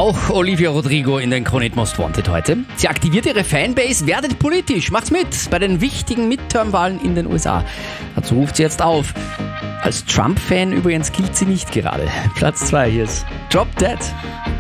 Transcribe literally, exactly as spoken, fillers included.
Auch Olivia Rodrigo in den Krone Most Wanted heute. Sie aktiviert ihre Fanbase, werdet politisch, macht's mit bei den wichtigen Midterm-Wahlen in den U S A. Dazu ruft sie jetzt auf. Als Trump-Fan übrigens gilt sie nicht gerade. Platz zwei, hier ist Drop Dead.